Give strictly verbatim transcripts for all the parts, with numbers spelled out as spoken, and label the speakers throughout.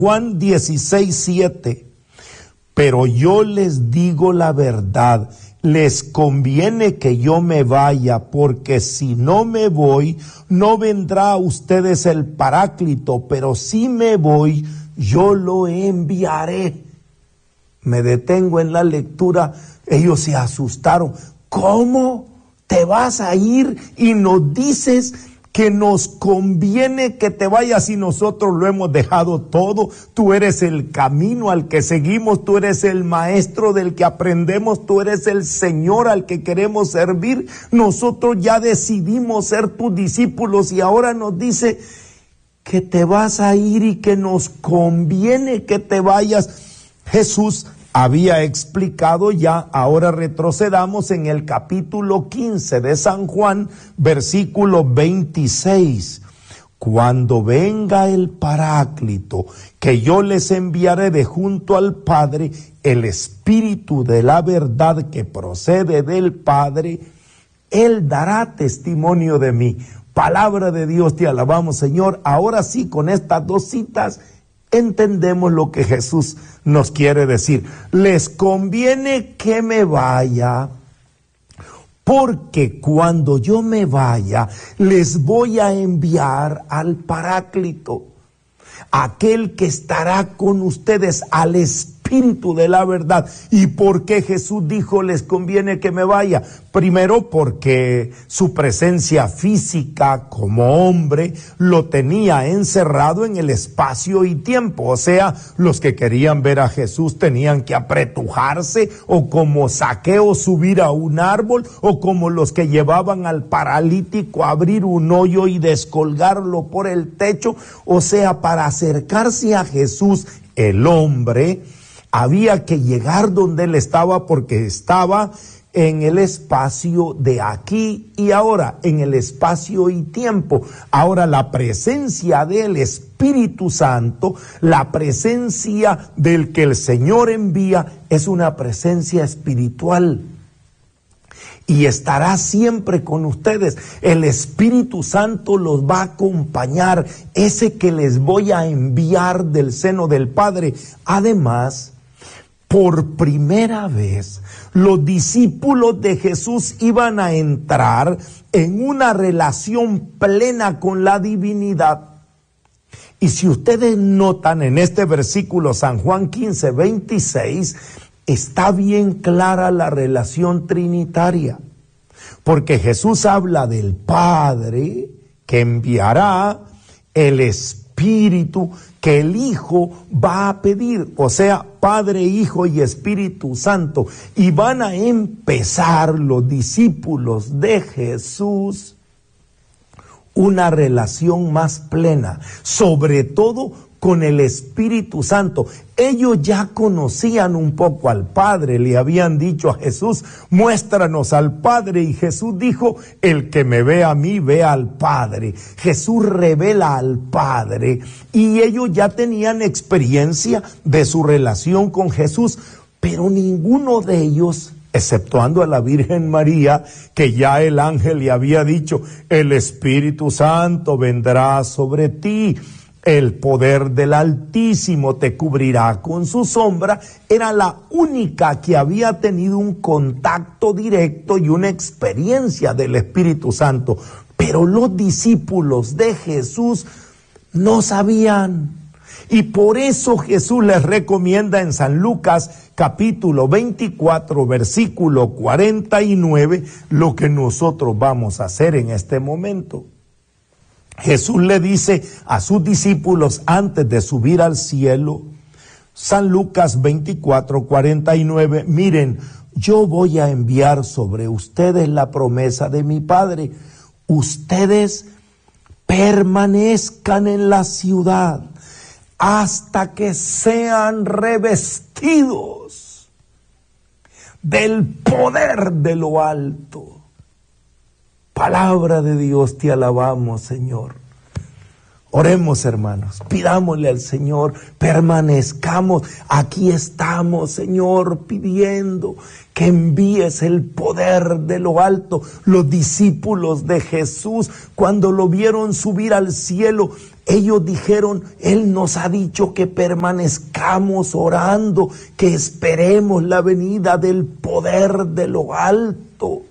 Speaker 1: Juan dieciséis, siete. Pero yo les digo la verdad, les conviene que yo me vaya, porque si no me voy, no vendrá a ustedes el Paráclito, pero si me voy, yo lo enviaré. Me detengo en la lectura, ellos se asustaron. ¿Cómo te vas a ir y nos dices que nos conviene que te vayas y nosotros lo hemos dejado todo? Tú eres el camino al que seguimos, tú eres el maestro del que aprendemos, tú eres el Señor al que queremos servir. Nosotros ya decidimos ser tus discípulos y ahora nos dice que te vas a ir y que nos conviene que te vayas. Jesús había explicado ya, ahora retrocedamos en el capítulo quince de San Juan, versículo veintiséis. Cuando venga el Paráclito, que yo les enviaré de junto al Padre, el Espíritu de la verdad que procede del Padre, Él dará testimonio de mí. Palabra de Dios, te alabamos, Señor. Ahora sí, con estas dos citas, entendemos lo que Jesús nos quiere decir. Les conviene que me vaya, porque cuando yo me vaya, les voy a enviar al Paráclito, aquel que estará con ustedes, al Espíritu de la verdad. ¿Y por qué Jesús dijo les conviene que me vaya? Primero, porque su presencia física como hombre lo tenía encerrado en el espacio y tiempo. O sea, los que querían ver a Jesús tenían que apretujarse, o como Zaqueo subir a un árbol, o como los que llevaban al paralítico a abrir un hoyo y descolgarlo por el techo. O sea, para acercarse a Jesús, el hombre había que llegar donde él estaba, porque estaba en el espacio de aquí y ahora, en el espacio y tiempo. Ahora, la presencia del Espíritu Santo, la presencia del que el Señor envía, es una presencia espiritual. Y estará siempre con ustedes. El Espíritu Santo los va a acompañar, ese que les voy a enviar del seno del Padre. Además, por primera vez, los discípulos de Jesús iban a entrar en una relación plena con la divinidad. Y si ustedes notan en este versículo, San Juan quince, veintiséis, está bien clara la relación trinitaria, porque Jesús habla del Padre que enviará el Espíritu que el Hijo va a pedir, o sea, Padre, Hijo y Espíritu Santo, y van a empezar los discípulos de Jesús una relación más plena, sobre todo con el Espíritu Santo. Ellos ya conocían un poco al Padre, le habían dicho a Jesús, muéstranos al Padre, y Jesús dijo, el que me ve a mí, ve al Padre. Jesús revela al Padre, y ellos ya tenían experiencia de su relación con Jesús, pero ninguno de ellos, exceptuando a la Virgen María, que ya el ángel le había dicho, el Espíritu Santo vendrá sobre ti, el poder del Altísimo te cubrirá con su sombra, era la única que había tenido un contacto directo y una experiencia del Espíritu Santo. Pero los discípulos de Jesús no sabían. Y por eso Jesús les recomienda en San Lucas capítulo veinticuatro, versículo cuarenta y nueve, lo que nosotros vamos a hacer en este momento. Jesús le dice a sus discípulos antes de subir al cielo, San Lucas veinticuatro, cuarenta y nueve, miren, yo voy a enviar sobre ustedes la promesa de mi Padre. Ustedes permanezcan en la ciudad hasta que sean revestidos del poder de lo alto. Palabra de Dios, te alabamos, Señor. Oremos, hermanos, pidámosle al Señor, permanezcamos, aquí estamos, Señor, pidiendo que envíes el poder de lo alto. Los discípulos de Jesús, cuando lo vieron subir al cielo, Ellos dijeron, Él nos ha dicho que permanezcamos orando, que esperemos la venida del poder de lo alto.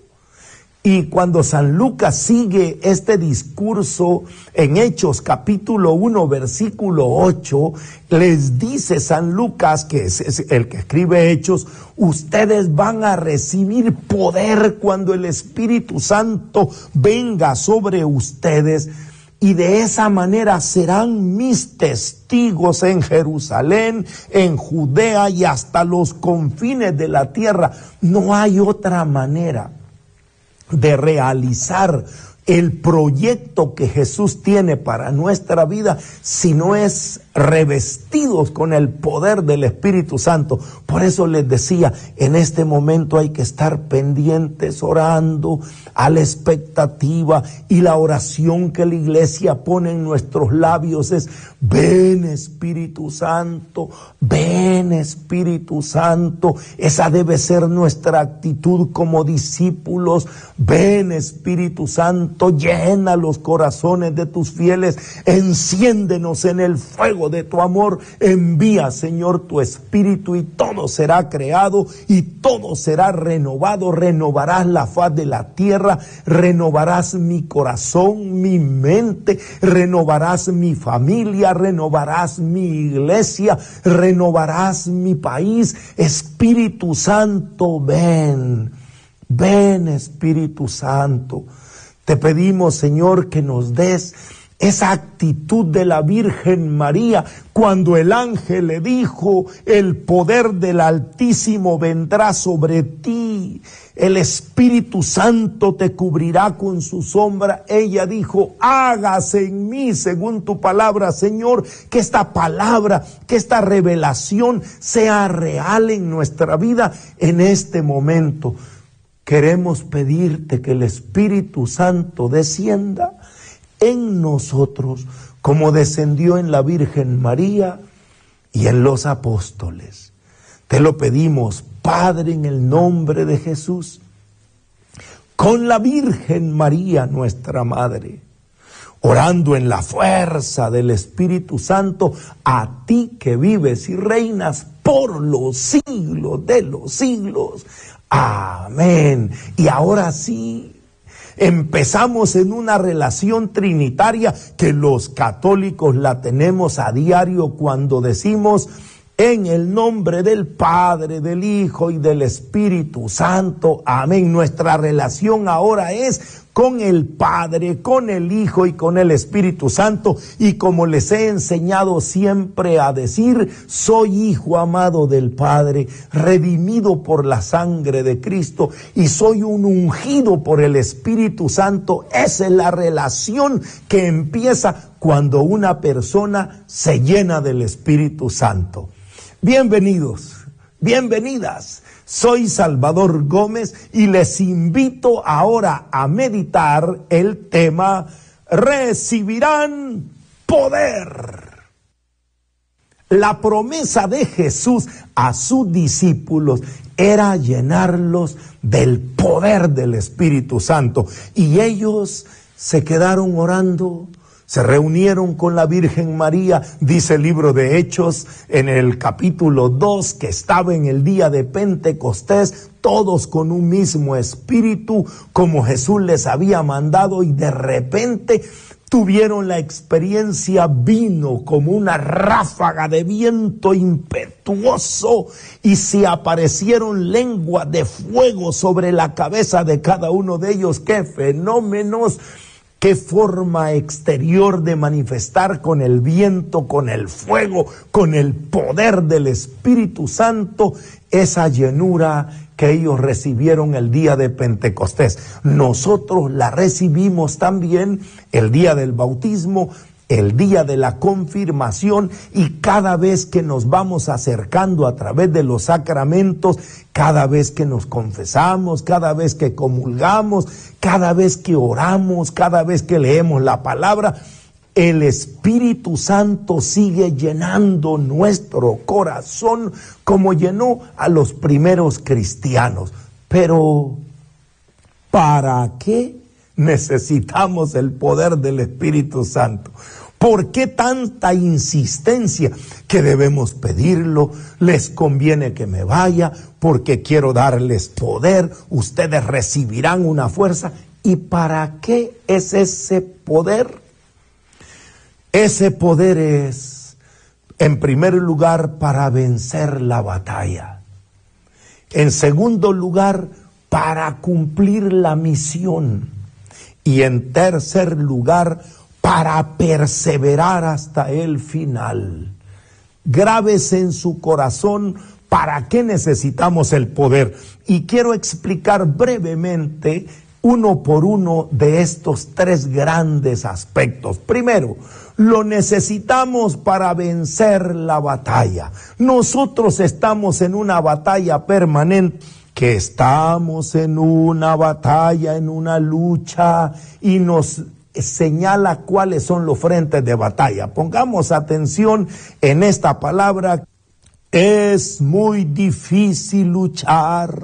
Speaker 1: Y cuando San Lucas sigue este discurso en Hechos capítulo uno versículo ocho, les dice San Lucas, que es el que escribe Hechos, ustedes van a recibir poder cuando el Espíritu Santo venga sobre ustedes, y de esa manera serán mis testigos en Jerusalén, en Judea y hasta los confines de la tierra. No hay otra manera de realizar el proyecto que Jesús tiene para nuestra vida, si no es revestidos con el poder del Espíritu Santo. Por eso les decía, en este momento hay que estar pendientes, orando, a la expectativa, y la oración que la iglesia pone en nuestros labios es: ven Espíritu Santo, ven Espíritu Santo. Esa debe ser nuestra actitud como discípulos. Ven Espíritu Santo, llena los corazones de tus fieles, enciéndenos en el fuego de tu amor. Envía, Señor, tu Espíritu y todo será creado y todo será renovado. Renovarás la faz de la tierra, renovarás mi corazón, mi mente, renovarás mi familia, renovarás mi iglesia, renovarás mi país. Espíritu Santo, ven, ven Espíritu Santo. Te pedimos, Señor, que nos des esa actitud de la Virgen María cuando el ángel le dijo: el poder del Altísimo vendrá sobre ti, el Espíritu Santo te cubrirá con su sombra. Ella dijo: hágase en mí según tu palabra. Señor, que esta palabra, que esta revelación sea real en nuestra vida en este momento. Queremos pedirte que el Espíritu Santo descienda en nosotros como descendió en la Virgen María y en los apóstoles. Te lo pedimos, Padre, en el nombre de Jesús, con la Virgen María, nuestra Madre, orando en la fuerza del Espíritu Santo, a ti que vives y reinas por los siglos de los siglos. Amén. Y ahora sí, empezamos en una relación trinitaria que los católicos la tenemos a diario cuando decimos: en el nombre del Padre, del Hijo y del Espíritu Santo. Amén. Nuestra relación ahora es con el Padre, con el Hijo y con el Espíritu Santo. Y como les he enseñado siempre a decir, soy hijo amado del Padre, redimido por la sangre de Cristo, y soy un ungido por el Espíritu Santo. Esa es la relación que empieza cuando una persona se llena del Espíritu Santo. Bienvenidos, bienvenidas. Soy Salvador Gómez y les invito ahora a meditar el tema: recibirán poder. La promesa de Jesús a sus discípulos era llenarlos del poder del Espíritu Santo, y ellos se quedaron orando. Se reunieron con la Virgen María, dice el libro de Hechos en el capítulo dos, que estaba en el día de Pentecostés, todos con un mismo espíritu, como Jesús les había mandado, y de repente tuvieron la experiencia, vino como una ráfaga de viento impetuoso, y se aparecieron lenguas de fuego sobre la cabeza de cada uno de ellos. ¡Qué fenómenos! Qué forma exterior de manifestar con el viento, con el fuego, con el poder del Espíritu Santo, esa llenura que ellos recibieron el día de Pentecostés. Nosotros la recibimos también el día del bautismo, el día de la confirmación, y cada vez que nos vamos acercando a través de los sacramentos, cada vez que nos confesamos, cada vez que comulgamos, cada vez que oramos, cada vez que leemos la palabra, el Espíritu Santo sigue llenando nuestro corazón como llenó a los primeros cristianos. Pero, ¿para qué necesitamos el poder del Espíritu Santo? ¿Por qué tanta insistencia? Que debemos pedirlo, les conviene que me vaya, porque quiero darles poder, ustedes recibirán una fuerza. ¿Y para qué es ese poder? Ese poder es, en primer lugar, para vencer la batalla. En segundo lugar, para cumplir la misión. Y en tercer lugar, para perseverar hasta el final. Grábese en su corazón para qué necesitamos el poder. Y quiero explicar brevemente, uno por uno, de estos tres grandes aspectos. Primero, lo necesitamos para vencer la batalla. Nosotros estamos en una batalla permanente, que estamos en una batalla, en una lucha, y nos señala cuáles son los frentes de batalla. Pongamos atención en esta palabra. Es muy difícil luchar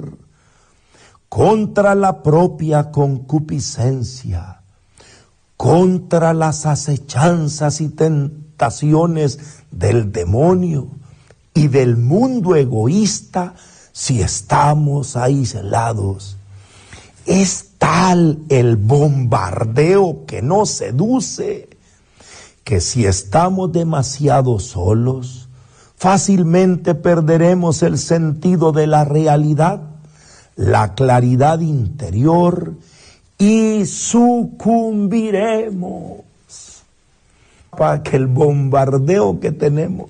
Speaker 1: contra la propia concupiscencia, contra las acechanzas y tentaciones del demonio y del mundo egoísta si estamos aislados. Es tal el bombardeo que nos seduce, que si estamos demasiado solos, fácilmente perderemos el sentido de la realidad, la claridad interior, y sucumbiremos para que el bombardeo que tenemos,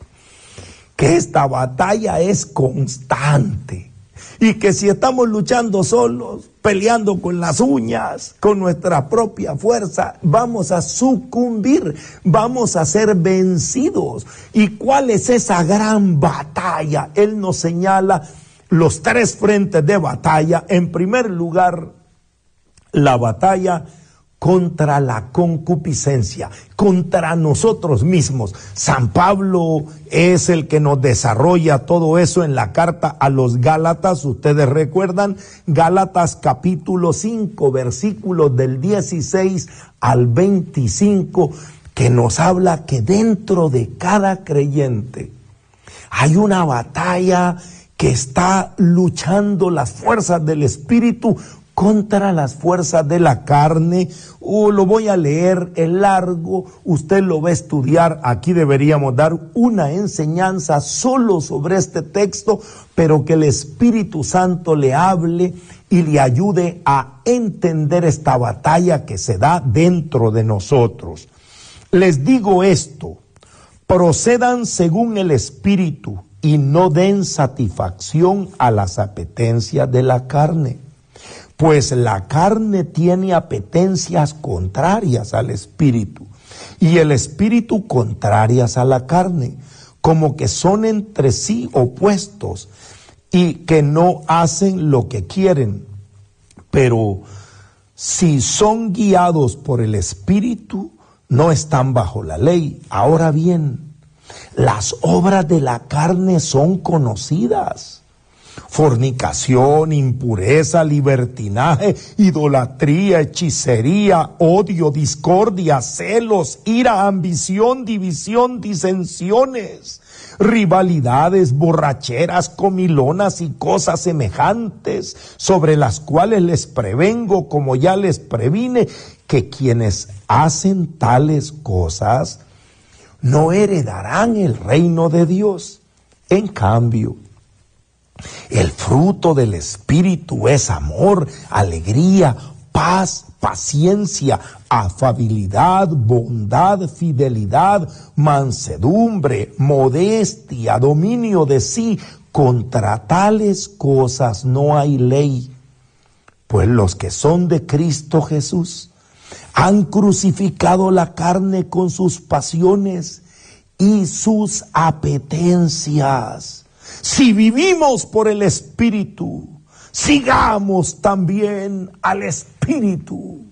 Speaker 1: que esta batalla es constante, y que si estamos luchando solos, peleando con las uñas, con nuestra propia fuerza, vamos a sucumbir, vamos a ser vencidos. ¿Y cuál es esa gran batalla? Él nos señala los tres frentes de batalla. En primer lugar, la batalla contra la concupiscencia, contra nosotros mismos. San Pablo es el que nos desarrolla todo eso en la carta a los Gálatas. Ustedes recuerdan, Gálatas capítulo cinco, versículos del dieciséis al veinticinco, que nos habla que dentro de cada creyente hay una batalla que está luchando las fuerzas del Espíritu contra las fuerzas de la carne. Uh, lo voy a leer, es largo, usted lo va a estudiar. Aquí deberíamos dar una enseñanza solo sobre este texto, pero que el Espíritu Santo le hable y le ayude a entender esta batalla que se da dentro de nosotros. Les digo esto: procedan según el Espíritu y no den satisfacción a las apetencias de la carne. Pues la carne tiene apetencias contrarias al espíritu, y el espíritu contrarias a la carne, como que son entre sí opuestos, y que no hacen lo que quieren. Pero si son guiados por el espíritu, no están bajo la ley. Ahora bien, las obras de la carne son conocidas: fornicación, impureza, libertinaje, idolatría, hechicería, odio, discordia, celos, ira, ambición, división, disensiones, rivalidades, borracheras, comilonas y cosas semejantes, sobre las cuales les prevengo, como ya les previne, que quienes hacen tales cosas no heredarán el reino de Dios. En cambio, el fruto del Espíritu es amor, alegría, paz, paciencia, afabilidad, bondad, fidelidad, mansedumbre, modestia, dominio de sí. Contra tales cosas no hay ley. Pues los que son de Cristo Jesús han crucificado la carne con sus pasiones y sus apetencias. Si vivimos por el Espíritu, sigamos también al Espíritu.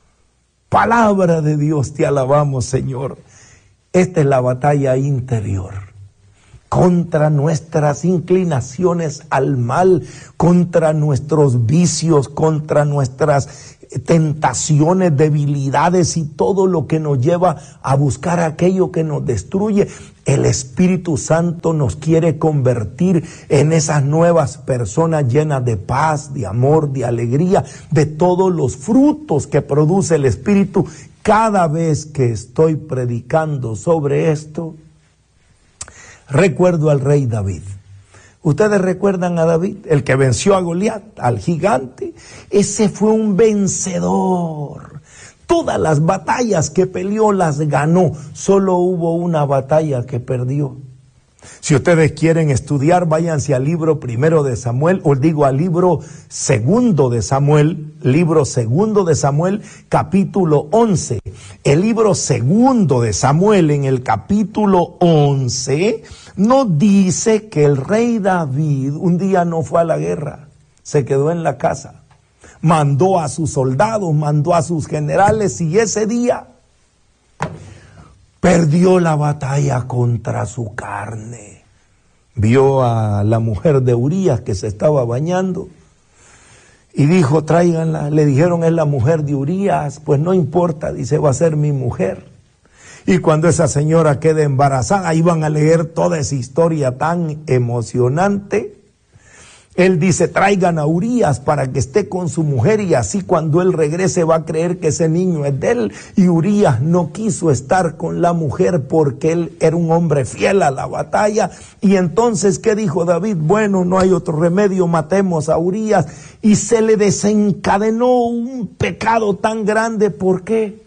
Speaker 1: Palabra de Dios, te alabamos, Señor. Esta es la batalla interior. contra nuestras inclinaciones al mal, contra nuestros vicios, contra nuestras tentaciones, debilidades y todo lo que nos lleva a buscar aquello que nos destruye. El Espíritu Santo nos quiere convertir en esas nuevas personas llenas de paz, de amor, de alegría, de todos los frutos que produce el Espíritu. Cada vez que estoy predicando sobre esto, recuerdo al rey David. Ustedes recuerdan a David, el que venció a Goliat, al gigante. Ese fue un vencedor. Todas las batallas que peleó las ganó. Solo hubo una batalla que perdió. Si ustedes quieren estudiar, váyanse al libro primero de Samuel, o digo al libro segundo de Samuel, libro segundo de Samuel, capítulo once. El libro segundo de Samuel, en el capítulo once, nos dice que el rey David un día no fue a la guerra, se quedó en la casa. Mandó a sus soldados, mandó a sus generales, y ese día perdió la batalla contra su carne. Vio a la mujer de Urías que se estaba bañando y dijo, tráiganla. Le dijeron, es la mujer de Urías. Pues no importa, dice, va a ser mi mujer. Y cuando esa señora quede embarazada, iban a leer toda esa historia tan emocionante. Él dice, traigan a Urías para que esté con su mujer, y así cuando él regrese va a creer que ese niño es de él. Y Urías no quiso estar con la mujer porque él era un hombre fiel a la batalla. Y entonces, ¿qué dijo David? Bueno, no hay otro remedio, matemos a Urías. Y se le desencadenó un pecado tan grande. ¿Por qué?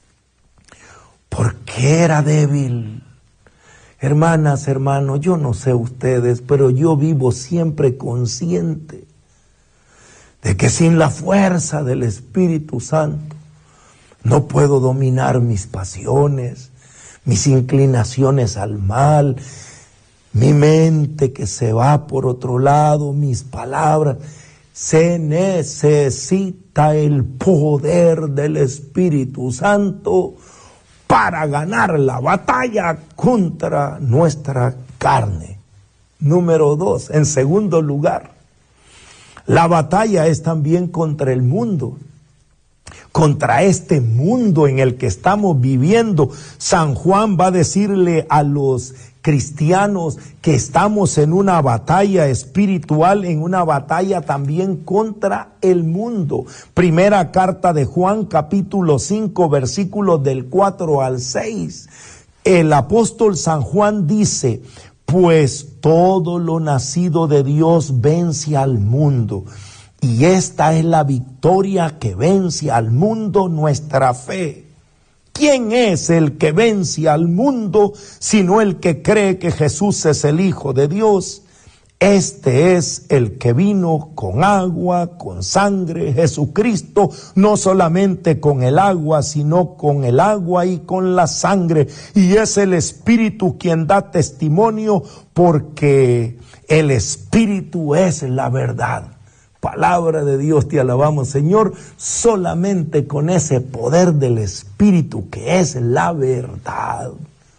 Speaker 1: Porque era débil. Hermanas, hermanos, yo no sé ustedes, pero yo vivo siempre consciente de que sin la fuerza del Espíritu Santo no puedo dominar mis pasiones, mis inclinaciones al mal, mi mente que se va por otro lado, mis palabras. Se necesita el poder del Espíritu Santo para ganar la batalla contra nuestra carne. Número dos, en segundo lugar, la batalla es también contra el mundo, contra este mundo en el que estamos viviendo. San Juan va a decirle a los cristianos que estamos en una batalla espiritual, en una batalla también contra el mundo. Primera carta de Juan, capítulo cinco, versículos del cuatro al seis. El apóstol San Juan dice, pues todo lo nacido de Dios vence al mundo. Y esta es la victoria que vence al mundo, nuestra fe. ¿Quién es el que vence al mundo sino el que cree que Jesús es el Hijo de Dios? Este es el que vino con agua, con sangre, Jesucristo, no solamente con el agua, sino con el agua y con la sangre. Y es el Espíritu quien da testimonio, porque el Espíritu es la verdad. Palabra de Dios, te alabamos, Señor. Solamente con ese poder del Espíritu, que es la verdad,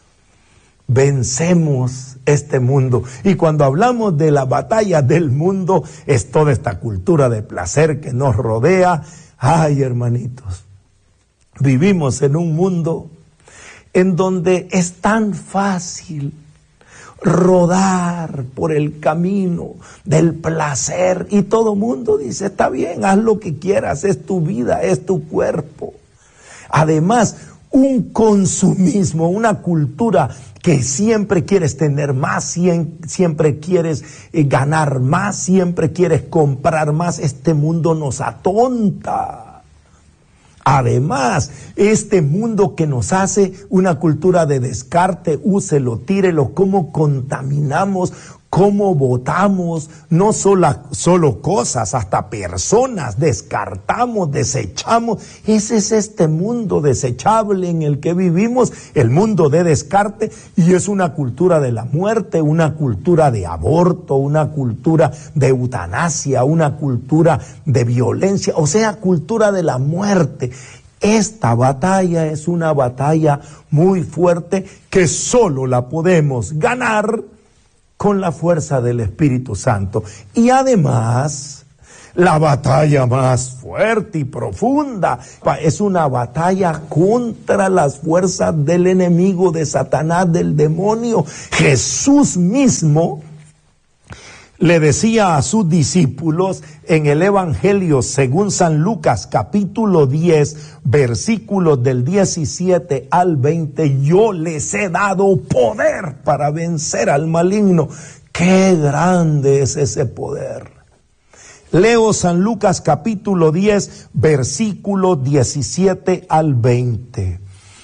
Speaker 1: vencemos este mundo. Y cuando hablamos de la batalla del mundo, es toda esta cultura de placer que nos rodea. Ay, hermanitos, vivimos en un mundo en donde es tan fácil rodar por el camino del placer, y todo mundo dice, está bien, haz lo que quieras, es tu vida, es tu cuerpo. Además, un consumismo, una cultura que siempre quieres tener más, siempre quieres ganar más, siempre quieres comprar más. Este mundo nos atonta. Además, este mundo que nos hace una cultura de descarte, úselo, tírelo, cómo contaminamos, cómo botamos, no solo, solo cosas, hasta personas, descartamos, desechamos. Ese es este mundo desechable en el que vivimos, el mundo de descarte, y es una cultura de la muerte, una cultura de aborto, una cultura de eutanasia, una cultura de violencia, o sea, cultura de la muerte. Esta batalla es una batalla muy fuerte que solo la podemos ganar con la fuerza del Espíritu Santo. Y además, la batalla más fuerte y profunda es una batalla contra las fuerzas del enemigo, de Satanás, del demonio. Jesús mismo le decía a sus discípulos en el Evangelio según San Lucas capítulo diez, versículos del diecisiete al veinte, yo les he dado poder para vencer al maligno. ¡Qué grande es ese poder! Leo San Lucas capítulo diez, versículos diecisiete al veinte.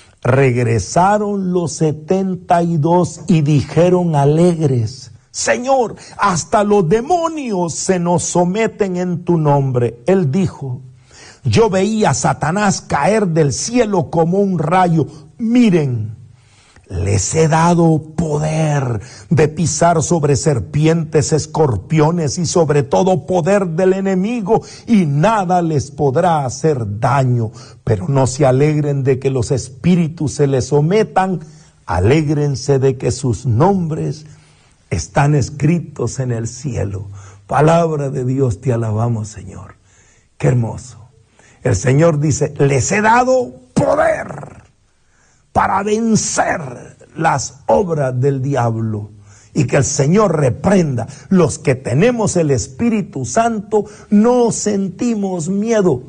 Speaker 1: Regresaron los setenta y dos y dijeron alegres: Señor, hasta los demonios se nos someten en tu nombre. Él dijo: yo veía a Satanás caer del cielo como un rayo. Miren, les he dado poder de pisar sobre serpientes, escorpiones y sobre todo poder del enemigo, y nada les podrá hacer daño. Pero no se alegren de que los espíritus se les sometan, alégrense de que sus nombres están escritos en el cielo. Palabra de Dios, te alabamos, Señor. Qué hermoso. El Señor dice: les he dado poder para vencer las obras del diablo. Y que el Señor reprenda. Los que tenemos el Espíritu Santo no sentimos miedo.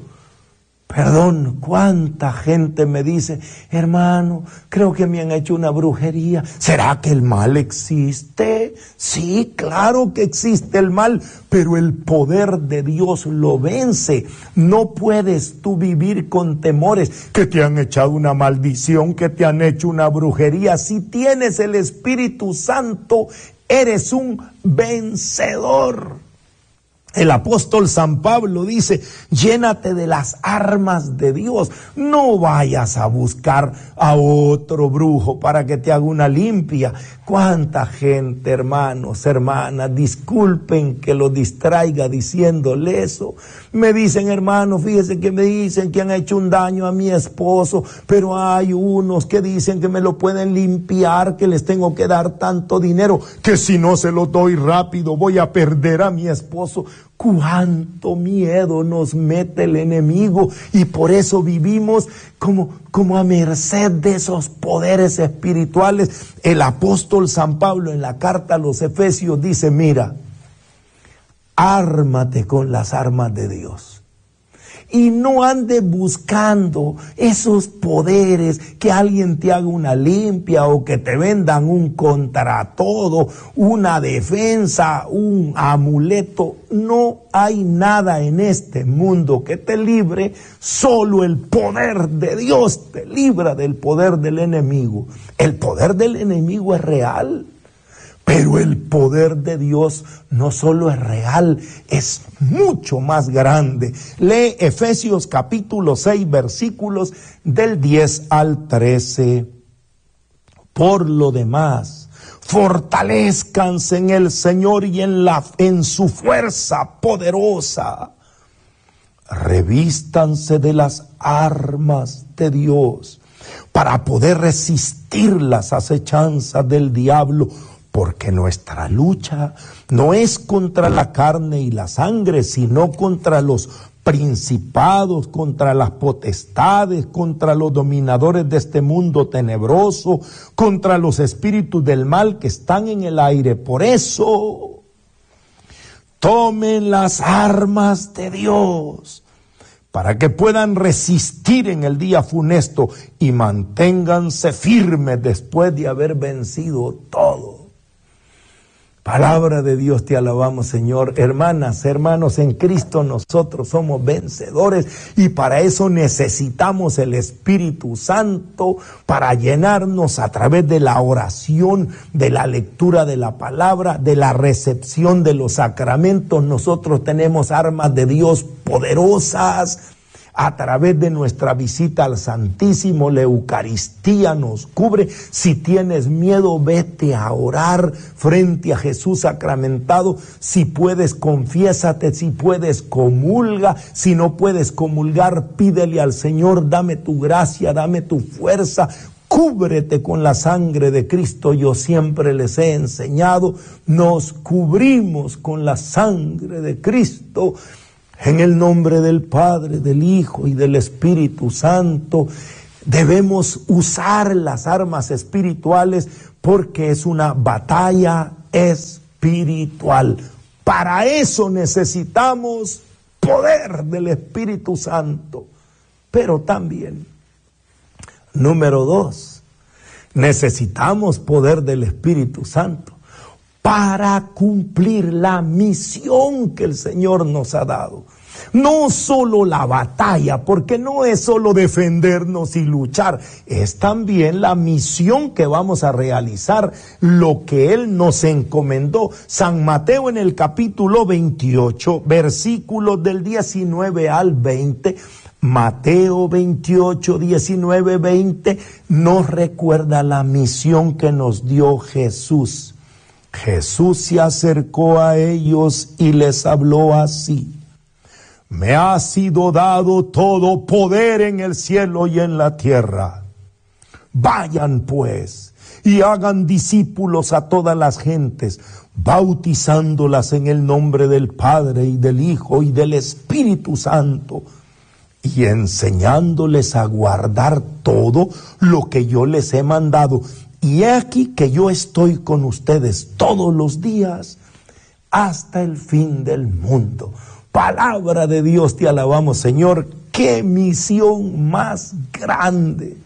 Speaker 1: Perdón, cuánta gente me dice: hermano, creo que me han hecho una brujería. ¿Será que el mal existe? Sí, claro que existe el mal, pero el poder de Dios lo vence. No puedes tú vivir con temores que te han echado una maldición, que te han hecho una brujería. Si tienes el Espíritu Santo, eres un vencedor. El apóstol San Pablo dice: llénate de las armas de Dios. No vayas a buscar a otro brujo para que te haga una limpia. Cuánta gente, hermanos, hermanas, disculpen que lo distraiga diciéndole eso. Me dicen: hermano, fíjese que me dicen que han hecho un daño a mi esposo, pero hay unos que dicen que me lo pueden limpiar, que les tengo que dar tanto dinero, que si no se lo doy rápido voy a perder a mi esposo. Cuánto miedo nos mete el enemigo, y por eso vivimos como, como a merced de esos poderes espirituales. El apóstol San Pablo en la carta a los Efesios dice: mira, ármate con las armas de Dios. Y no andes buscando esos poderes, que alguien te haga una limpia o que te vendan un contra todo, una defensa, un amuleto. No hay nada en este mundo que te libre, solo el poder de Dios te libra del poder del enemigo. El poder del enemigo es real, pero el poder de Dios no solo es real, es mucho más grande. Lee Efesios capítulo seis, versículos del diez al trece. Por lo demás, fortalezcanse en el Señor y en la en su fuerza poderosa. Revístanse de las armas de Dios para poder resistir las acechanzas del diablo. Porque nuestra lucha no es contra la carne y la sangre, sino contra los principados, contra las potestades, contra los dominadores de este mundo tenebroso, contra los espíritus del mal que están en el aire. Por eso, tomen las armas de Dios, para que puedan resistir en el día funesto y manténganse firmes después de haber vencido todo. Palabra de Dios, te alabamos, Señor. Hermanas, hermanos, en Cristo nosotros somos vencedores, y para eso necesitamos el Espíritu Santo, para llenarnos a través de la oración, de la lectura de la palabra, de la recepción de los sacramentos. Nosotros tenemos armas de Dios poderosas. A través de nuestra visita al Santísimo, la Eucaristía nos cubre. Si tienes miedo, vete a orar frente a Jesús sacramentado. Si puedes, confiésate. Si puedes, comulga. Si no puedes comulgar, pídele al Señor: dame tu gracia, dame tu fuerza. Cúbrete con la sangre de Cristo. Yo siempre les he enseñado, nos cubrimos con la sangre de Cristo. En el nombre del Padre, del Hijo y del Espíritu Santo, debemos usar las armas espirituales porque es una batalla espiritual. Para eso necesitamos poder del Espíritu Santo. Pero también, número dos, necesitamos poder del Espíritu Santo para cumplir la misión que el Señor nos ha dado. No solo la batalla, porque no es solo defendernos y luchar, es también la misión que vamos a realizar, lo que Él nos encomendó. San Mateo en el capítulo veintiocho, versículos del diecinueve al veinte, Mateo veintiocho, diecinueve, veinte, nos recuerda la misión que nos dio Jesús. Jesús se acercó a ellos y les habló así: me ha sido dado todo poder en el cielo y en la tierra. Vayan pues y hagan discípulos a todas las gentes, bautizándolas en el nombre del Padre y del Hijo y del Espíritu Santo, y enseñándoles a guardar todo lo que yo les he mandado. Y he aquí que yo estoy con ustedes todos los días hasta el fin del mundo. Palabra de Dios, te alabamos, Señor. Qué misión más grande.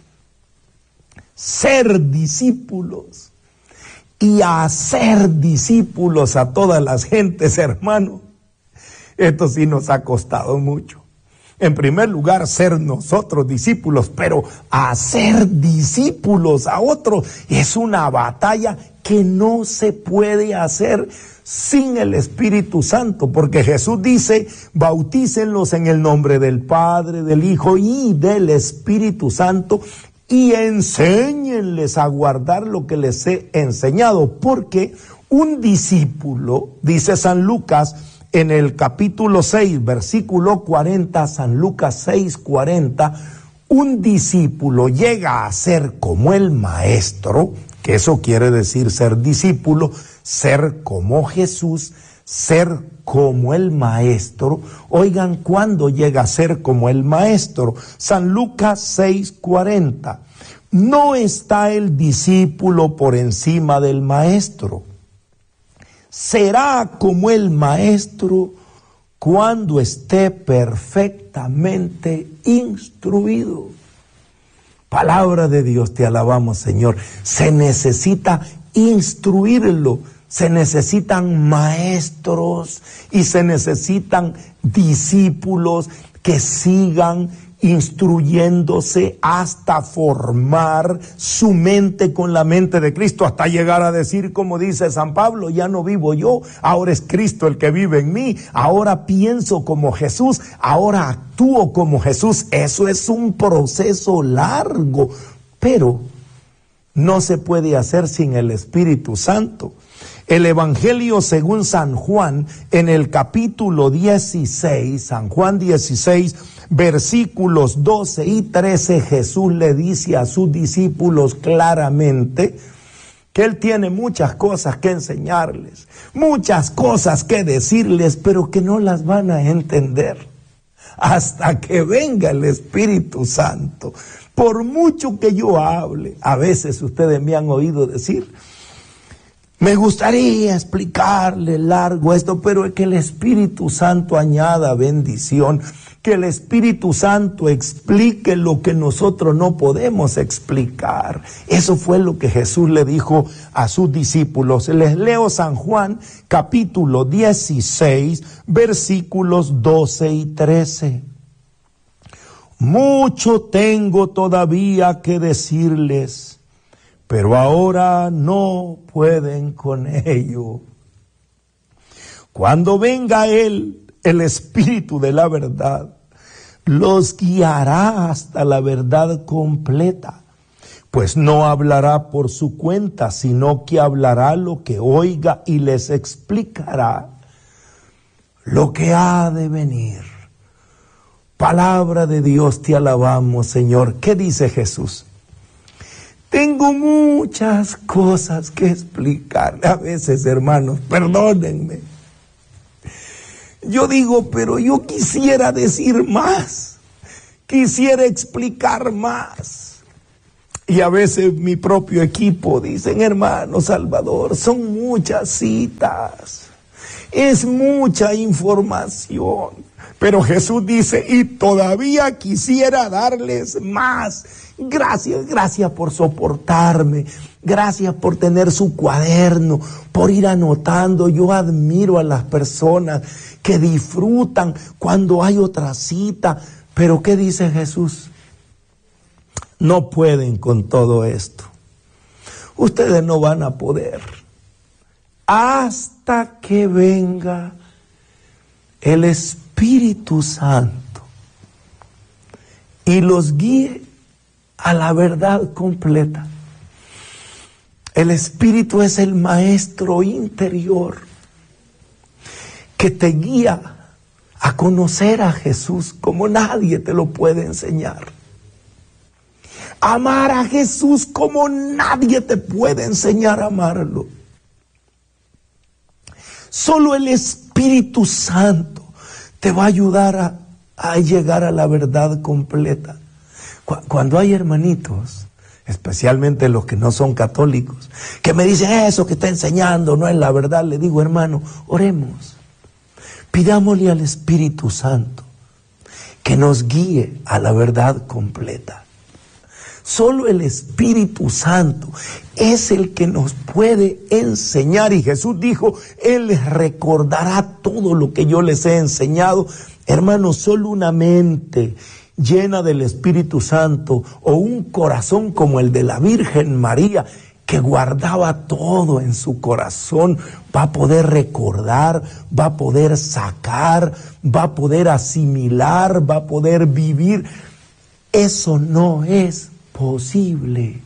Speaker 1: Ser discípulos y hacer discípulos a todas las gentes, hermano. Esto sí nos ha costado mucho. En primer lugar, ser nosotros discípulos, pero hacer discípulos a otros es una batalla que no se puede hacer sin el Espíritu Santo, porque Jesús dice, bautícenlos en el nombre del Padre, del Hijo y del Espíritu Santo, y enséñenles a guardar lo que les he enseñado, porque un discípulo, dice San Lucas, en el capítulo seis, versículo cuarenta, San Lucas seis, cuarenta, un discípulo llega a ser como el maestro, que eso quiere decir ser discípulo, ser como Jesús, ser como el maestro. Oigan, ¿cuándo llega a ser como el maestro? San Lucas seis, cuarenta. No está el discípulo por encima del maestro. Será como el maestro cuando esté perfectamente instruido. Palabra de Dios, te alabamos, Señor. Se necesita instruirlo, se necesitan maestros y se necesitan discípulos que sigan instruyéndose hasta formar su mente con la mente de Cristo, hasta llegar a decir, como dice San Pablo, ya no vivo yo, ahora es Cristo el que vive en mí, ahora pienso como Jesús, ahora actúo como Jesús. Eso es un proceso largo, pero no se puede hacer sin el Espíritu Santo. El Evangelio según San Juan, en el capítulo dieciséis, San Juan dieciséis, versículos doce y trece, Jesús le dice a sus discípulos claramente que Él tiene muchas cosas que enseñarles, muchas cosas que decirles, pero que no las van a entender hasta que venga el Espíritu Santo. Por mucho que yo hable, a veces ustedes me han oído decir, me gustaría explicarle largo esto, pero es que el Espíritu Santo añada bendición, que el Espíritu Santo explique lo que nosotros no podemos explicar. Eso fue lo que Jesús le dijo a sus discípulos. Les leo San Juan, capítulo dieciséis, versículos doce y trece. Mucho tengo todavía que decirles, pero ahora no pueden con ello. Cuando venga Él, el Espíritu de la verdad, los guiará hasta la verdad completa, pues no hablará por su cuenta, sino que hablará lo que oiga y les explicará lo que ha de venir. Palabra de Dios, te alabamos, Señor. ¿Qué dice Jesús? Tengo muchas cosas que explicar. A veces, hermanos, perdónenme. Yo digo, pero yo quisiera decir más. Quisiera explicar más. Y a veces mi propio equipo dicen, hermano Salvador, son muchas citas. Es mucha información. Pero Jesús dice, y todavía quisiera darles más. Gracias, gracias por soportarme. Gracias por tener su cuaderno, por ir anotando. Yo admiro a las personas que disfrutan cuando hay otra cita. Pero ¿qué dice Jesús? No pueden con todo esto. Ustedes no van a poder hasta que venga el Espíritu Santo y los guíe a la verdad completa. El Espíritu es el maestro interior que te guía a conocer a Jesús como nadie te lo puede enseñar. Amar a Jesús como nadie te puede enseñar a amarlo. Solo el Espíritu Santo te va a ayudar a, a llegar a la verdad completa. Cuando hay hermanitos, especialmente los que no son católicos, que me dicen eso que está enseñando no es la verdad, le digo, hermano, oremos. Pidámosle al Espíritu Santo que nos guíe a la verdad completa. Solo el Espíritu Santo es el que nos puede enseñar. Y Jesús dijo, Él les recordará todo lo que yo les he enseñado. Hermanos, solo una mente llena del Espíritu Santo o un corazón como el de la Virgen María, que guardaba todo en su corazón, va a poder recordar, va a poder sacar, va a poder asimilar, va a poder vivir. Eso no es posible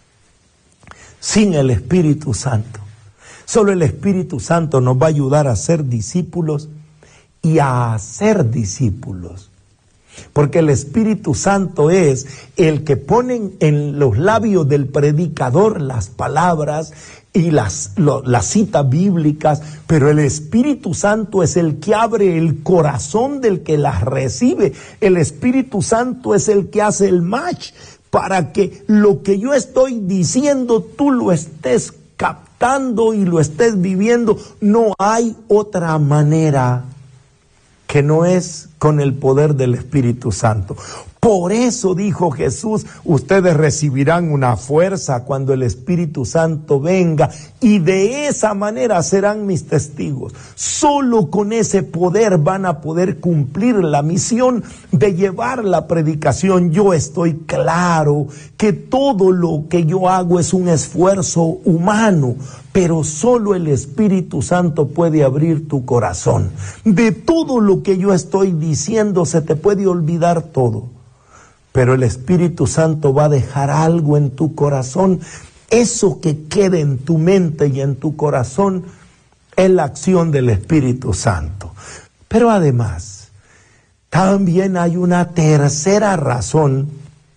Speaker 1: sin el Espíritu Santo. Solo el Espíritu Santo nos va a ayudar a ser discípulos y a hacer discípulos. Porque el Espíritu Santo es el que pone en los labios del predicador las palabras y las, lo, las citas bíblicas, pero el Espíritu Santo es el que abre el corazón del que las recibe. El Espíritu Santo es el que hace el match para que lo que yo estoy diciendo tú lo estés captando y lo estés viviendo. No hay otra manera que no es con el poder del Espíritu Santo. Por eso dijo Jesús, ustedes recibirán una fuerza cuando el Espíritu Santo venga y de esa manera serán mis testigos. Solo con ese poder van a poder cumplir la misión de llevar la predicación. Yo estoy claro que todo lo que yo hago es un esfuerzo humano, pero solo el Espíritu Santo puede abrir tu corazón. De todo lo que yo estoy diciendo se te puede olvidar todo. Pero el Espíritu Santo va a dejar algo en tu corazón. Eso que quede en tu mente y en tu corazón es la acción del Espíritu Santo. Pero además, también hay una tercera razón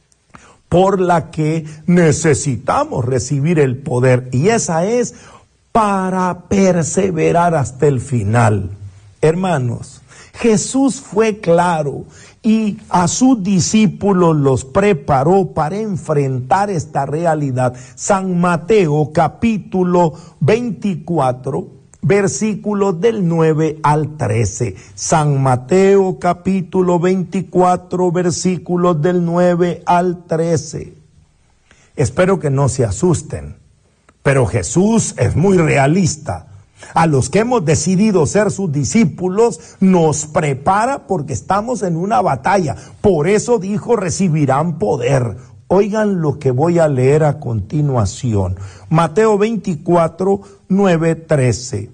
Speaker 1: por la que necesitamos recibir el poder. Y esa es para perseverar hasta el final. Hermanos, Jesús fue claro y a sus discípulos los preparó para enfrentar esta realidad. San Mateo capítulo veinticuatro, versículos del nueve al trece. San Mateo capítulo veinticuatro, versículos del nueve al trece. Espero que no se asusten, pero Jesús es muy realista. A los que hemos decidido ser sus discípulos, nos prepara porque estamos en una batalla. Por eso dijo, recibirán poder. Oigan lo que voy a leer a continuación. Mateo veinticuatro, nueve, trece.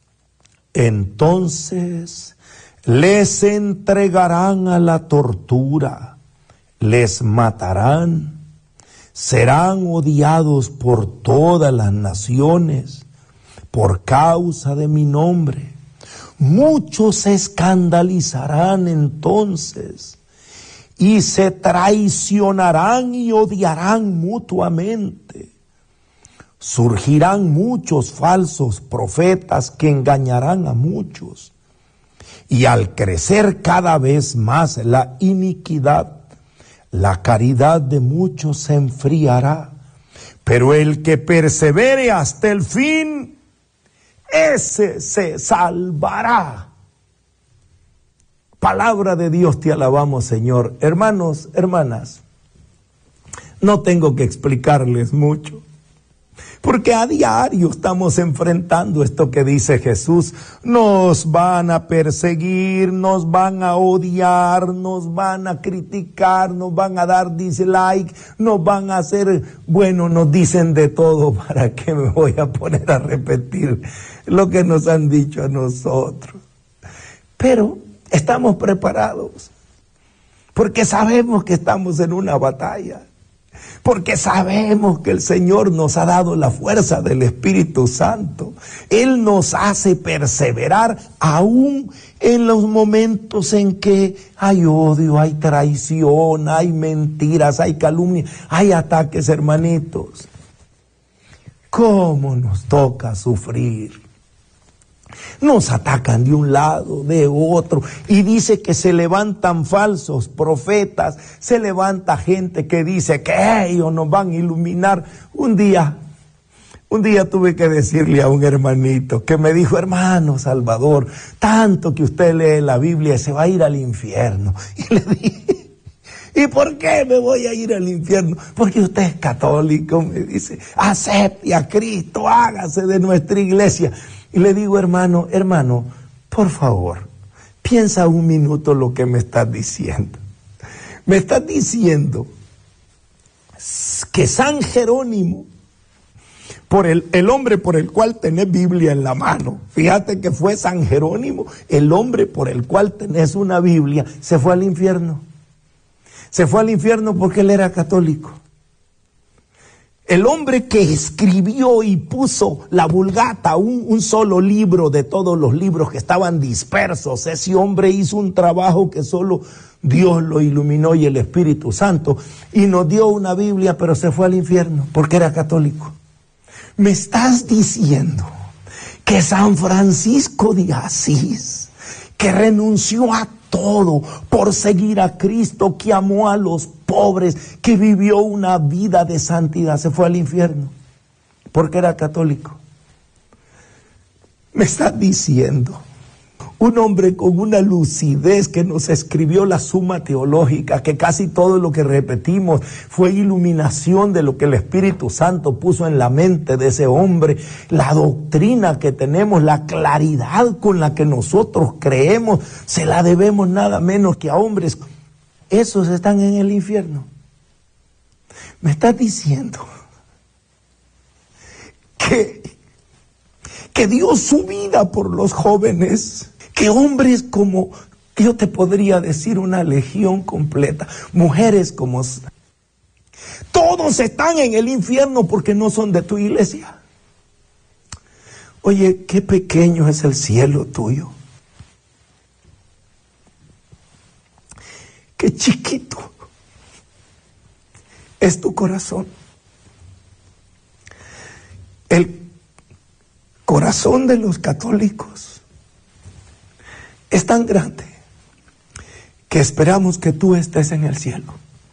Speaker 1: Entonces les entregarán a la tortura, les matarán, serán odiados por todas las naciones por causa de mi nombre. Muchos se escandalizarán entonces y se traicionarán y odiarán mutuamente. Surgirán muchos falsos profetas que engañarán a muchos. Y al crecer cada vez más la iniquidad, la caridad de muchos se enfriará. Pero el que persevere hasta el fin, ese se salvará. Palabra de Dios, te alabamos, Señor. Hermanos, hermanas, no tengo que explicarles mucho, porque a diario estamos enfrentando esto que dice Jesús. Nos van a perseguir, nos van a odiar, nos van a criticar, nos van a dar dislike, nos van a hacer, bueno, nos dicen de todo. ¿Para qué me voy a poner a repetir lo que nos han dicho a nosotros? Pero estamos preparados, porque sabemos que estamos en una batalla. Porque sabemos que el Señor nos ha dado la fuerza del Espíritu Santo. Él nos hace perseverar aún en los momentos en que hay odio, hay traición, hay mentiras, hay calumnia, hay ataques, hermanitos. ¿Cómo nos toca sufrir? Nos atacan de un lado, de otro, y dice que se levantan falsos profetas, se levanta gente que dice que ellos nos van a iluminar. Un día, un día tuve que decirle a un hermanito que me dijo: hermano Salvador, tanto que usted lee la Biblia se va a ir al infierno. Y le dije: ¿y por qué me voy a ir al infierno? Porque usted es católico, me dice, acepte a Cristo, hágase de nuestra iglesia. Y le digo: hermano, hermano, por favor, piensa un minuto lo que me estás diciendo. Me estás diciendo que San Jerónimo, por el, el hombre por el cual tenés Biblia en la mano, fíjate que fue San Jerónimo, el hombre por el cual tenés una Biblia, se fue al infierno. Se fue al infierno porque él era católico. El hombre que escribió y puso la Vulgata, un, un solo libro de todos los libros que estaban dispersos, ese hombre hizo un trabajo que solo Dios lo iluminó y el Espíritu Santo, y nos dio una Biblia, pero se fue al infierno porque era católico. Me estás diciendo que San Francisco de Asís, que renunció a todo por seguir a Cristo, que amó a los pobres, que vivió una vida de santidad, se fue al infierno porque era católico? Me estás diciendo un hombre con una lucidez que nos escribió la Suma Teológica, que casi todo lo que repetimos fue iluminación de lo que el Espíritu Santo puso en la mente de ese hombre, la doctrina que tenemos, la claridad con la que nosotros creemos, se la debemos nada menos que a hombres. Esos están en el infierno. Me estás diciendo que, que dio su vida por los jóvenes, que hombres como, yo te podría decir una legión completa, mujeres como, todos están en el infierno porque no son de tu iglesia. Oye, qué pequeño es el cielo tuyo. Qué chiquito es tu corazón. El corazón de los católicos es tan grande que esperamos que tú estés en el cielo.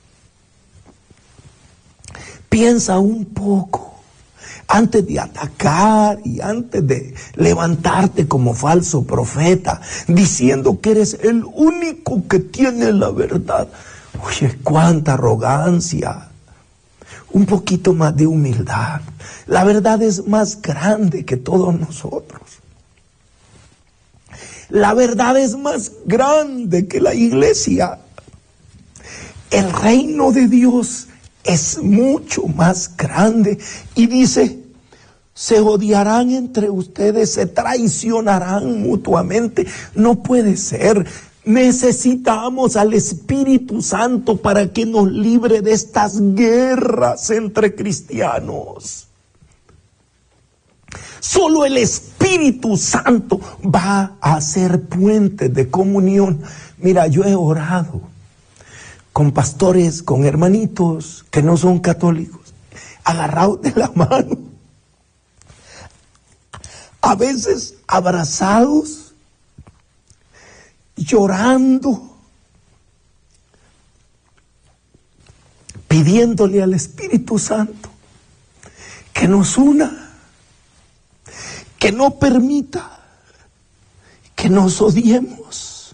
Speaker 1: Piensa un poco antes de atacar y antes de levantarte como falso profeta, diciendo que eres el único que tiene la verdad. Oye, cuánta arrogancia. Un poquito más de humildad. La verdad es más grande que todos nosotros. La verdad es más grande que la iglesia. El reino de Dios es mucho más grande. Y dice, se odiarán entre ustedes, se traicionarán mutuamente. No puede ser. Necesitamos al Espíritu Santo para que nos libre de estas guerras entre cristianos. Solo el Espíritu Santo va a hacer puentes de comunión. Mira, yo he orado con pastores, con hermanitos que no son católicos, agarrados de la mano, a veces abrazados, llorando, pidiéndole al Espíritu Santo que nos una, que no permita que nos odiemos,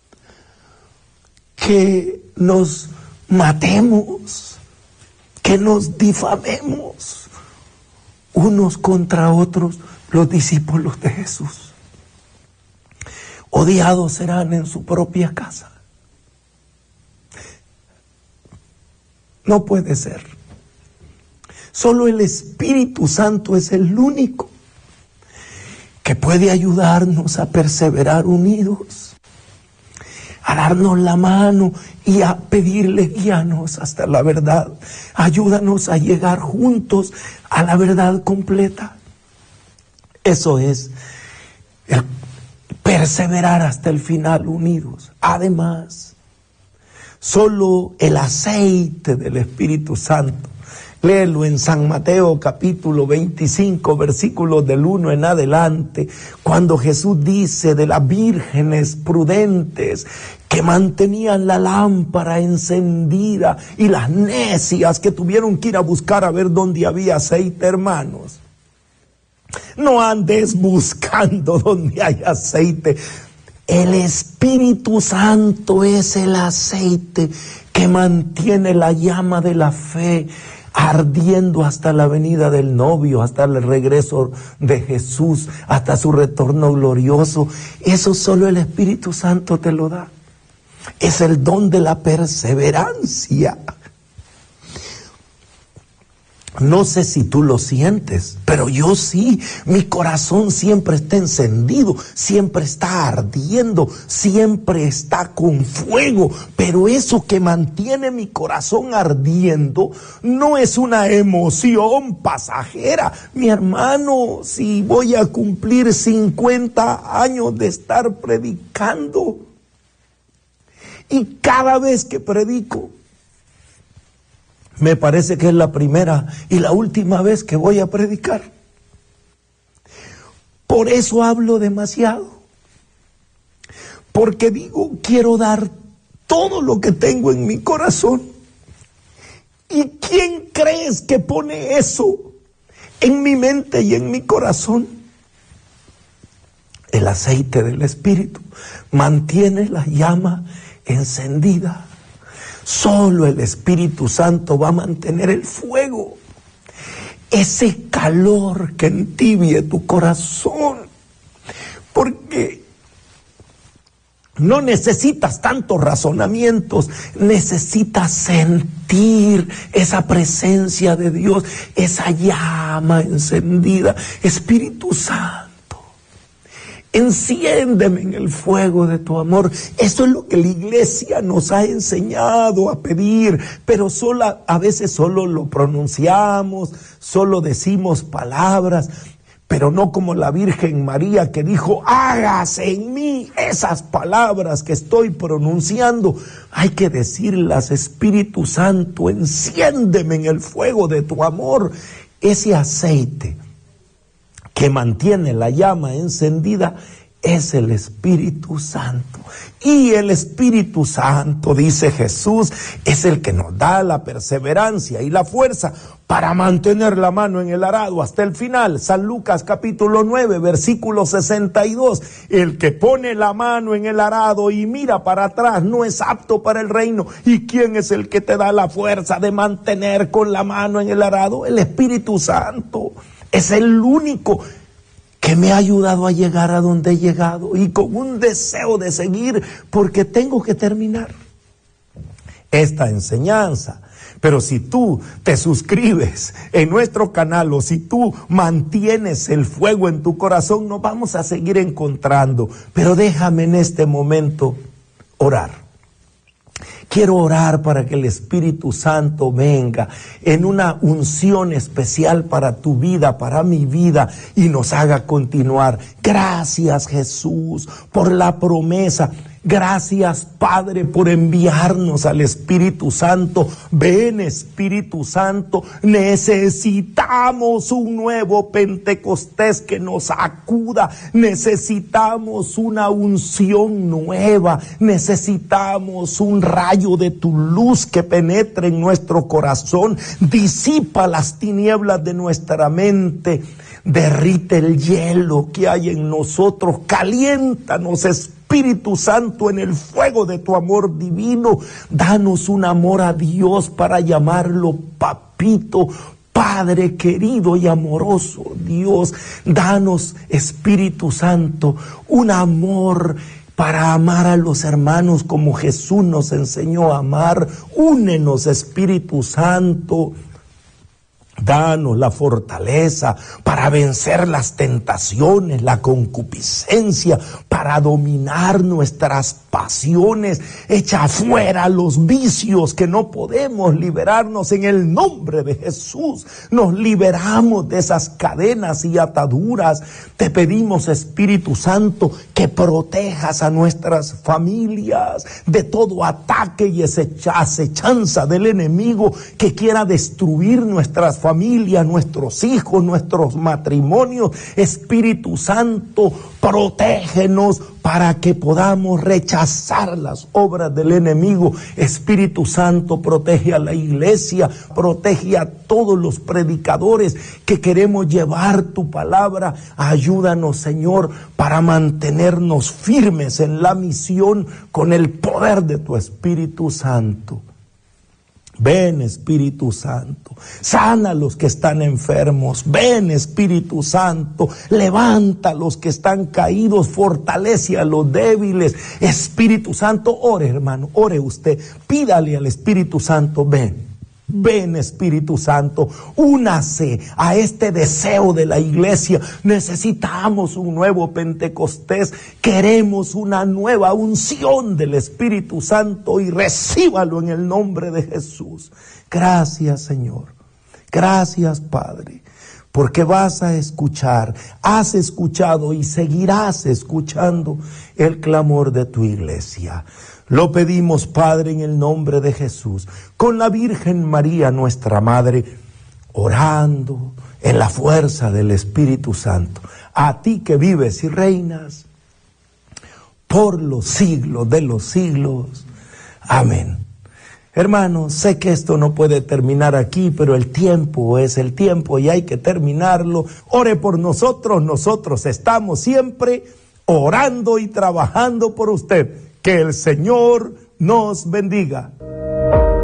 Speaker 1: que nos matemos, que nos difamemos unos contra otros los discípulos de Jesús. Odiados serán en su propia casa. No puede ser. Solo el Espíritu Santo es el único que puede ayudarnos a perseverar unidos, a darnos la mano y a pedirle guíanos hasta la verdad. Ayúdanos a llegar juntos a la verdad completa. Eso es el perseverar hasta el final unidos. Además, solo el aceite del Espíritu Santo, léelo en San Mateo capítulo veinticinco, versículos del uno en adelante, cuando Jesús dice de las vírgenes prudentes que mantenían la lámpara encendida y las necias que tuvieron que ir a buscar a ver dónde había aceite, hermanos. No andes buscando donde hay aceite. El Espíritu Santo es el aceite que mantiene la llama de la fe ardiendo hasta la venida del novio, hasta el regreso de Jesús, hasta su retorno glorioso. Eso solo el Espíritu Santo te lo da. Es el don de la perseverancia. No sé si tú lo sientes, pero yo sí. Mi corazón siempre está encendido, siempre está ardiendo, siempre está con fuego. Pero eso que mantiene mi corazón ardiendo no es una emoción pasajera. Mi hermano, si voy a cumplir cincuenta años de estar predicando, y cada vez que predico, me parece que es la primera y la última vez que voy a predicar. Por eso hablo demasiado. Porque digo, quiero dar todo lo que tengo en mi corazón. ¿Y quién crees que pone eso en mi mente y en mi corazón? El aceite del Espíritu mantiene la llama encendida. Solo el Espíritu Santo va a mantener el fuego, ese calor que entibie tu corazón, porque no necesitas tantos razonamientos, necesitas sentir esa presencia de Dios, esa llama encendida. Espíritu Santo, enciéndeme en el fuego de tu amor. Eso es lo que la iglesia nos ha enseñado a pedir, pero solo, a veces solo lo pronunciamos, solo decimos palabras, pero no como la Virgen María que dijo, hágase en mí esas palabras que estoy pronunciando. Hay que decirlas, Espíritu Santo, enciéndeme en el fuego de tu amor. Ese aceite que mantiene la llama encendida es el Espíritu Santo. Y el Espíritu Santo, dice Jesús, es el que nos da la perseverancia y la fuerza para mantener la mano en el arado hasta el final. San Lucas capítulo nueve, versículo sesenta y dos. El que pone la mano en el arado y mira para atrás no es apto para el reino. ¿Y quién es el que te da la fuerza de mantener con la mano en el arado? El Espíritu Santo. Es el único que me ha ayudado a llegar a donde he llegado y con un deseo de seguir, porque tengo que terminar esta enseñanza. Pero si tú te suscribes en nuestro canal o si tú mantienes el fuego en tu corazón, nos vamos a seguir encontrando. Pero déjame en este momento orar. Quiero orar para que el Espíritu Santo venga en una unción especial para tu vida, para mi vida, y nos haga continuar. Gracias, Jesús, por la promesa. Gracias, Padre, por enviarnos al Espíritu Santo. Ven, Espíritu Santo, necesitamos un nuevo Pentecostés que nos acuda. Necesitamos una unción nueva. Necesitamos un rayo de tu luz que penetre en nuestro corazón. Disipa las tinieblas de nuestra mente. Derrite el hielo que hay en nosotros. Caliéntanos, Espíritu Santo, en el fuego de tu amor divino. Danos un amor a Dios para llamarlo papito, Padre querido y amoroso. Dios, danos, Espíritu Santo, un amor para amar a los hermanos como Jesús nos enseñó a amar. Únenos, Espíritu Santo. Danos la fortaleza para vencer las tentaciones, la concupiscencia, para dominar nuestras pasiones. Echa fuera los vicios que no podemos liberarnos en el nombre de Jesús. Nos liberamos de esas cadenas y ataduras. Te pedimos, Espíritu Santo, que protejas a nuestras familias de todo ataque y acechanza del enemigo que quiera destruir nuestras familias. Familia, nuestros hijos, nuestros matrimonios. Espíritu Santo, protégenos para que podamos rechazar las obras del enemigo. Espíritu Santo, protege a la iglesia, protege a todos los predicadores que queremos llevar tu palabra. Ayúdanos, Señor, para mantenernos firmes en la misión con el poder de tu Espíritu Santo. Ven, Espíritu Santo, sana a los que están enfermos. Ven, Espíritu Santo, levanta a los que están caídos, fortalece a los débiles. Espíritu Santo, ore, hermano, ore usted, pídale al Espíritu Santo, ven. Ven, Espíritu Santo, únase a este deseo de la iglesia. Necesitamos un nuevo Pentecostés. Queremos una nueva unción del Espíritu Santo y recíbalo en el nombre de Jesús. Gracias, Señor. Gracias, Padre, porque vas a escuchar, has escuchado y seguirás escuchando el clamor de tu iglesia. Lo pedimos, Padre, en el nombre de Jesús, con la Virgen María, nuestra Madre, orando en la fuerza del Espíritu Santo. A ti que vives y reinas por los siglos de los siglos. Amén. Hermanos, sé que esto no puede terminar aquí, pero el tiempo es el tiempo y hay que terminarlo. Ore por nosotros, nosotros estamos siempre orando y trabajando por usted. Que el Señor nos bendiga.